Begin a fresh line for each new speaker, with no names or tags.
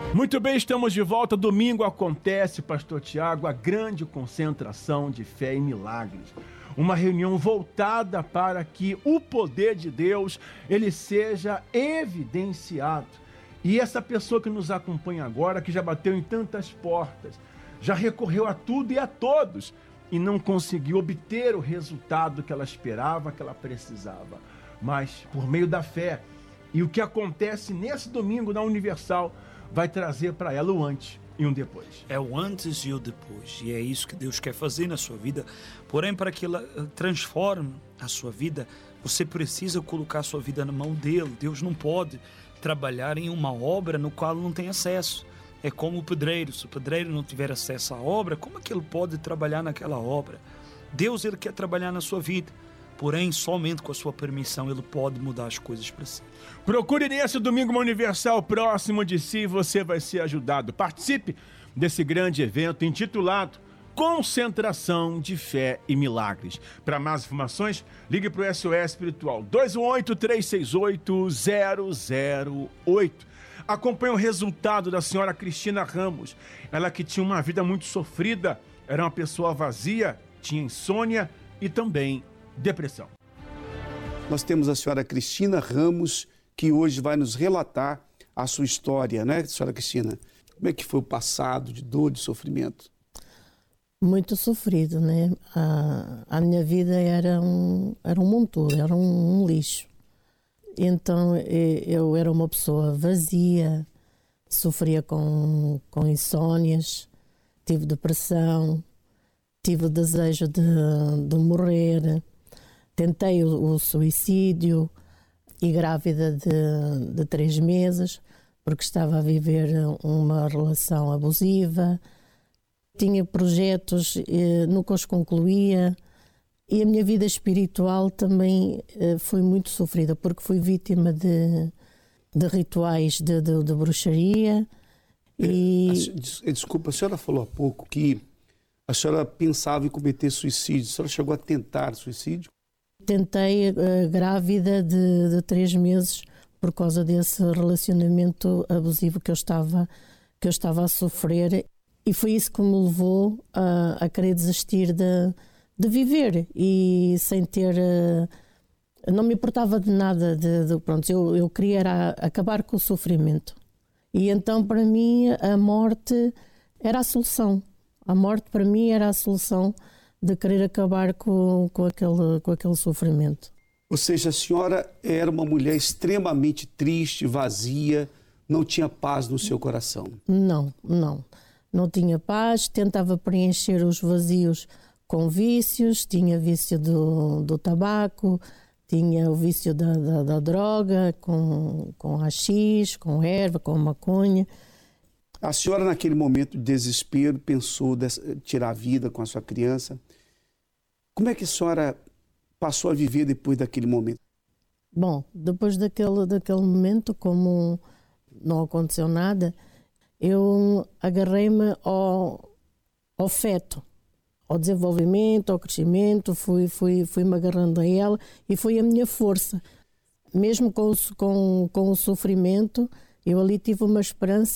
Muito bem, estamos de volta. Domingo acontece, Pastor Tiago, a grande concentração de fé e milagres. Uma reunião voltada para que o poder de Deus ele seja evidenciado. E essa pessoa que nos acompanha agora, que já bateu em tantas portas, já recorreu a tudo e a todos e não conseguiu obter o resultado que ela esperava, que ela precisava. Mas por meio da fé, e o que acontece nesse domingo na Universal vai trazer para ela o antes e um depois.
É o antes e o depois. E é isso que Deus quer fazer na sua vida. Porém, para que ela transforme a sua vida, você precisa colocar a sua vida na mão dele. Deus não pode trabalhar em uma obra no qual não tem acesso. É como o pedreiro. Se o pedreiro não tiver acesso à obra, como é que ele pode trabalhar naquela obra? Deus, ele quer trabalhar na sua vida. Porém, somente com a sua permissão ele pode mudar as coisas para si.
Procure nesse domingo uma Universal próximo de si e você vai ser ajudado. Participe desse grande evento intitulado Concentração de Fé e Milagres. Para mais informações, ligue para o SOS Espiritual 218-368-008. Acompanhe o resultado da senhora Cristina Ramos. Ela que tinha uma vida muito sofrida, era uma pessoa vazia, tinha insônia e também depressão.
Nós temos a senhora Cristina Ramos, que hoje vai nos relatar a sua história, né, senhora Cristina? Como é que foi o passado de dor, de sofrimento?
Muito sofrido, né? A minha vida era um monturo, era um lixo. Então eu era uma pessoa vazia, sofria com insónias, tive depressão, tive o desejo de morrer, tentei o suicídio e grávida de 3 meses, porque estava a viver uma relação abusiva, tinha projetos, nunca os concluía, e a minha vida espiritual também foi muito sofrida, porque fui vítima de rituais de bruxaria.
Desculpa, a senhora falou há pouco que a senhora pensava em cometer suicídio. A senhora chegou a tentar suicídio?
Tentei, grávida de 3 meses, por causa desse relacionamento abusivo que eu estava a sofrer, e foi isso que me levou a querer desistir de viver, e sem ter... não me importava de nada, pronto, eu queria era acabar com o sofrimento. E então, para mim, a morte era a solução. A morte, para mim, era a solução de querer acabar com aquele sofrimento.
Ou seja, a senhora era uma mulher extremamente triste, vazia, não tinha paz no seu coração. Não tinha paz, tentava preencher os vazios com vícios, tinha vício do tabaco, tinha o vício da droga, com haxixe, com erva, com maconha. A senhora, naquele momento de desespero, pensou em tirar a vida com a sua criança. Como é que a senhora passou a viver depois daquele momento?
Bom, depois daquele momento, como não aconteceu nada, eu agarrei-me ao feto, ao desenvolvimento, ao crescimento, fui-me agarrando a ela, e foi a minha força. Mesmo com o sofrimento, eu ali tive uma esperança